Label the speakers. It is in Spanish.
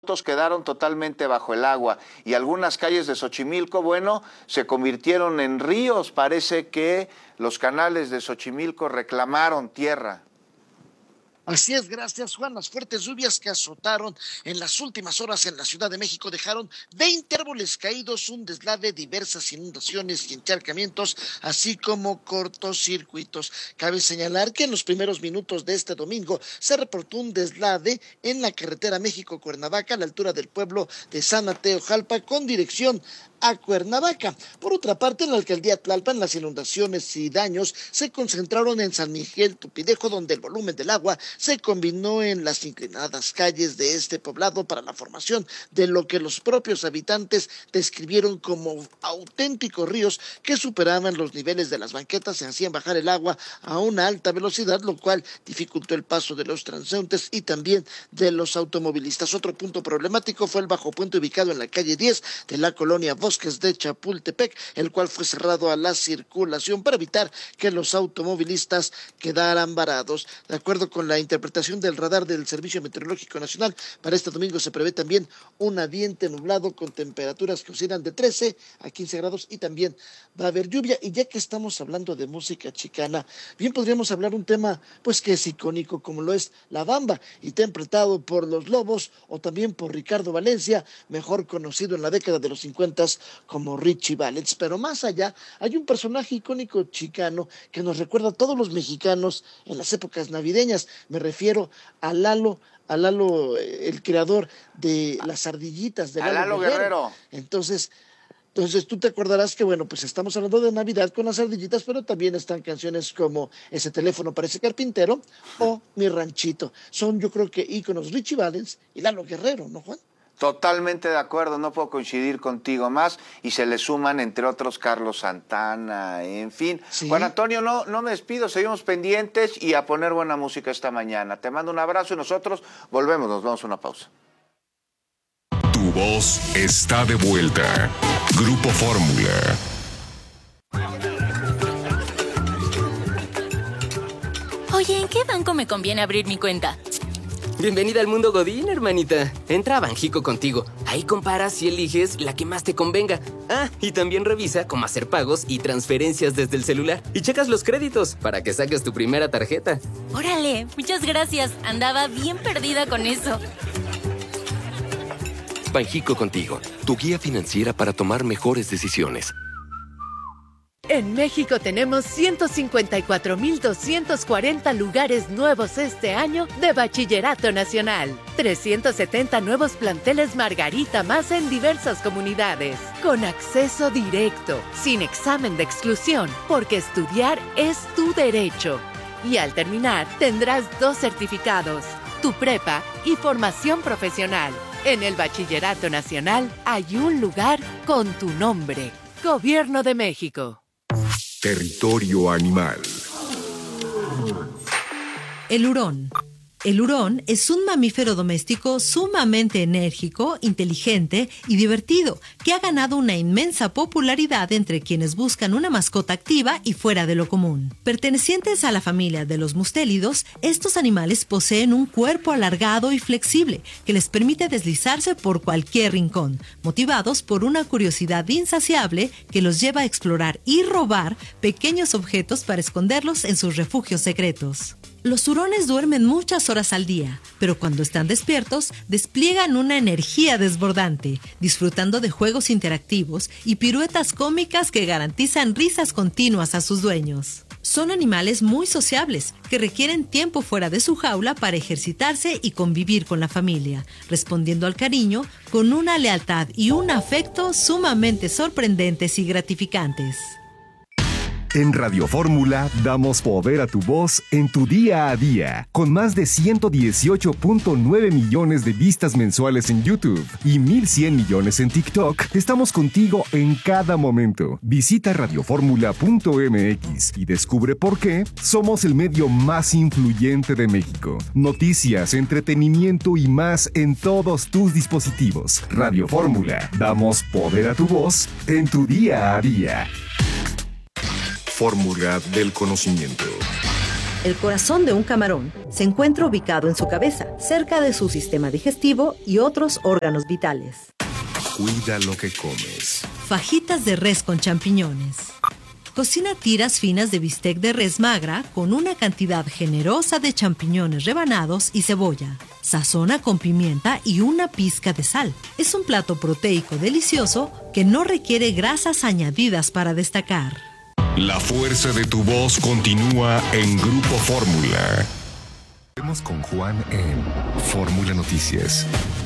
Speaker 1: minutos quedaron totalmente bajo el agua y algunas calles de Xochimilco, bueno, se convirtieron en ríos. Parece que los canales de Xochimilco reclamaron tierra.
Speaker 2: Así es, gracias Juan. Las fuertes lluvias que azotaron en las últimas horas en la Ciudad de México dejaron 20 árboles caídos, un deslave, diversas inundaciones y encharcamientos, así como cortocircuitos. Cabe señalar que en los primeros minutos de este domingo se reportó un deslave en la carretera México-Cuernavaca a la altura del pueblo de San Mateo Jalpa con dirección a Cuernavaca. Por otra parte, en la alcaldía Tlalpan, las inundaciones y daños se concentraron en San Miguel Tupidejo, donde el volumen del agua se combinó en las inclinadas calles de este poblado para la formación de lo que los propios habitantes describieron como auténticos ríos que superaban los niveles de las banquetas y hacían bajar el agua a una alta velocidad, lo cual dificultó el paso de los transeúntes y también de los automovilistas. Otro punto problemático fue el bajo puente ubicado en la calle 10 de la colonia Bosques de Chapultepec, el cual fue cerrado a la circulación para evitar que los automovilistas quedaran varados. De acuerdo con la interpretación del radar del Servicio Meteorológico Nacional, para este domingo se prevé también un ambiente nublado con temperaturas que oscilan de 13 a 15 grados y también va a haber lluvia. Y ya que estamos hablando de música chicana, bien podríamos hablar un tema pues que es icónico como lo es La Bamba, interpretado por Los Lobos o también por Ricardo Valencia, mejor conocido en la década de los 50 como Richie Valens. Pero más allá hay un personaje icónico chicano que nos recuerda a todos los mexicanos en las épocas navideñas. Me refiero a Lalo, el creador de las ardillitas de
Speaker 1: Lalo Guerrero.
Speaker 2: Entonces tú te acordarás que, bueno, pues estamos hablando de Navidad con las ardillitas, pero también están canciones como Ese teléfono parece carpintero o Mi ranchito. Son, yo creo que íconos Richie Valens y Lalo Guerrero, ¿no, Juan?
Speaker 1: Totalmente de acuerdo, no puedo coincidir contigo más, y se le suman, entre otros, Carlos Santana, en fin. ¿Sí? Juan Antonio, no me despido, seguimos pendientes y a poner buena música esta mañana. Te mando un abrazo y nosotros volvemos, nos vamos a una pausa.
Speaker 3: Tu voz está de vuelta. Grupo Fórmula.
Speaker 4: Oye, ¿en qué banco me conviene abrir mi cuenta?
Speaker 5: Bienvenida al mundo Godín, hermanita. Entra a Banjico Contigo. Ahí comparas y eliges la que más te convenga. Ah, y también revisa cómo hacer pagos y transferencias desde el celular. Y checas los créditos para que saques tu primera tarjeta.
Speaker 4: ¡Órale! Muchas gracias. Andaba bien perdida con eso.
Speaker 6: Banjico Contigo, tu guía financiera para tomar mejores decisiones.
Speaker 7: En México tenemos 154,240 lugares nuevos este año de Bachillerato Nacional. 370 nuevos planteles Margarita más en diversas comunidades. Con acceso directo, sin examen de exclusión, porque estudiar es tu derecho. Y al terminar, tendrás 2 certificados, tu prepa y formación profesional. En el Bachillerato Nacional hay un lugar con tu nombre. Gobierno de México.
Speaker 3: Territorio animal.
Speaker 8: El hurón. El hurón es un mamífero doméstico sumamente enérgico, inteligente y divertido, que ha ganado una inmensa popularidad entre quienes buscan una mascota activa y fuera de lo común. Pertenecientes a la familia de los mustélidos, estos animales poseen un cuerpo alargado y flexible que les permite deslizarse por cualquier rincón, motivados por una curiosidad insaciable que los lleva a explorar y robar pequeños objetos para esconderlos en sus refugios secretos. Los hurones duermen muchas horas al día, pero cuando están despiertos, despliegan una energía desbordante, disfrutando de juegos interactivos y piruetas cómicas que garantizan risas continuas a sus dueños. Son animales muy sociables, que requieren tiempo fuera de su jaula para ejercitarse y convivir con la familia, respondiendo al cariño con una lealtad y un afecto sumamente sorprendentes y gratificantes.
Speaker 3: En Radio Fórmula damos poder a tu voz en tu día a día. Con más de 118.9 millones de vistas mensuales en YouTube y 1,100 millones en TikTok, estamos contigo en cada momento. Visita radioformula.mx y descubre por qué somos el medio más influyente de México. Noticias, entretenimiento y más en todos tus dispositivos. Radio Fórmula, damos poder a tu voz en tu día a día. Fórmula del conocimiento.
Speaker 9: El corazón de un camarón se encuentra ubicado en su cabeza, cerca de su sistema digestivo y otros órganos vitales.
Speaker 3: Cuida lo que comes.
Speaker 8: Fajitas de res con champiñones. Cocina tiras finas de bistec de res magra con una cantidad generosa de champiñones rebanados y cebolla. Sazona con pimienta y una pizca de sal. Es un plato proteico delicioso que no requiere grasas añadidas para destacar.
Speaker 3: La fuerza de tu voz continúa en Grupo Fórmula. Vemos con Juan en Fórmula Noticias.